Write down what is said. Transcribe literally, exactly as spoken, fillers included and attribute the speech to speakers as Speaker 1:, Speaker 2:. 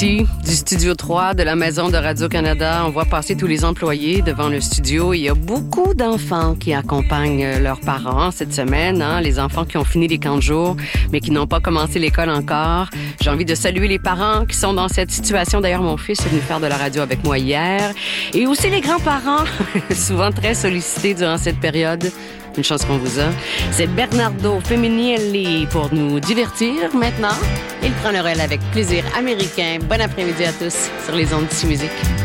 Speaker 1: Ici, du Studio trois de la Maison de Radio-Canada, on voit passer tous les employés devant le studio. Il y a beaucoup d'enfants qui accompagnent leurs parents cette semaine, hein, les enfants qui ont fini les camps de jour, mais qui n'ont pas commencé l'école encore. J'ai envie de saluer les parents qui sont dans cette situation. D'ailleurs, mon fils est venu faire de la radio avec moi hier. Et aussi les grands-parents, souvent très sollicités durant cette période. Une chance qu'on vous a. C'est Bernardo Feminielli pour nous divertir maintenant. Il prend le relais avec plaisir américain. Bon après-midi à tous sur les ondes de Musique.